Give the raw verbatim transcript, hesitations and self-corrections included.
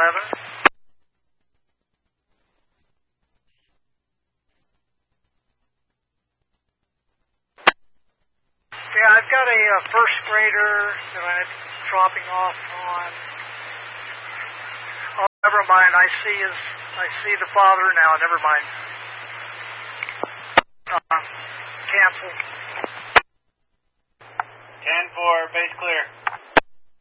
eleven. Yeah, I've got a uh, first grader that I'm dropping off on. Oh, never mind. I see his. I see the father now. Never mind. Uh, cancel.